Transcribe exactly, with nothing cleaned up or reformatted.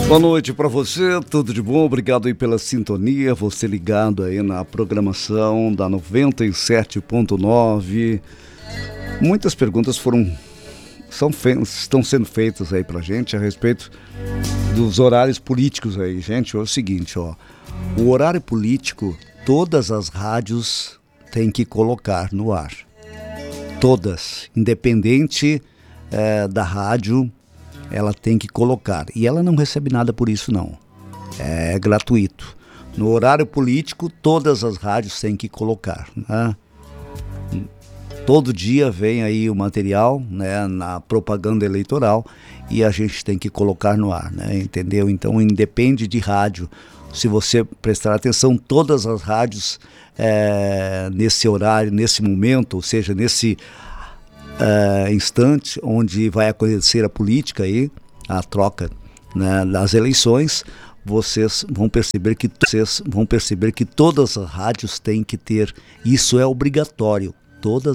Boa noite para você, tudo de bom? Obrigado aí pela sintonia, você ligado aí na programação da noventa e sete ponto nove. Muitas perguntas foram são fe... estão sendo feitas aí pra gente a respeito dos horários políticos aí. Gente, é o seguinte, ó, o horário político, todas as rádios têm que colocar no ar. Todas, independente é, da rádio, ela tem que colocar. E ela não recebe nada por isso, não. É gratuito. No horário político, todas as rádios têm que colocar, né? Todo dia vem aí o material, né, na propaganda eleitoral, e a gente tem que colocar no ar, né? Entendeu? Então, independe de rádio. Se você prestar atenção, todas as rádios é, nesse horário, nesse momento, ou seja, nesse é, instante onde vai acontecer a política aí, a troca, né, das eleições, vocês vão perceber que vocês vão perceber que todas as rádios têm que ter. Isso é obrigatório. Todas